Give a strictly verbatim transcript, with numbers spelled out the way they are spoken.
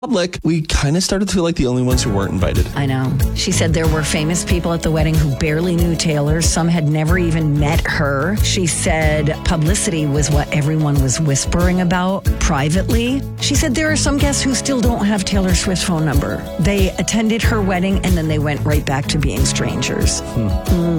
public, we kind of started to feel like the only ones who weren't invited. I know. She said there were famous people at the wedding who barely knew Taylor. Some had never even met her. She said publicity was what everyone was whispering about privately. She said there are some guests who still don't have Taylor Swift's phone number. They attended her wedding and then they went right back to being strangers. Hmm. Mm.